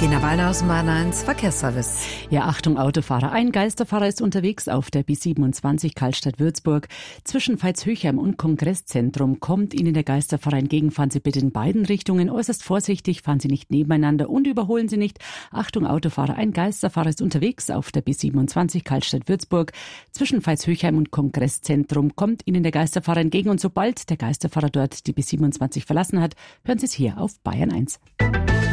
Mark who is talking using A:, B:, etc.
A: Regina Wallner aus Bahn 1 Verkehrsservice.
B: Ja, Achtung Autofahrer. Ein Geisterfahrer ist unterwegs auf der B27 Karlstadt-Würzburg. Zwischen Veitshöchheim und Kongresszentrum kommt Ihnen der Geisterfahrer entgegen. Fahren Sie bitte in beiden Richtungen äußerst vorsichtig, fahren Sie nicht nebeneinander und überholen Sie nicht. Achtung Autofahrer. Ein Geisterfahrer ist unterwegs auf der B27 Karlstadt-Würzburg. Zwischen Veitshöchheim und Kongresszentrum kommt Ihnen der Geisterfahrer entgegen. Und sobald der Geisterfahrer dort die B27 verlassen hat, hören Sie es hier auf Bayern 1.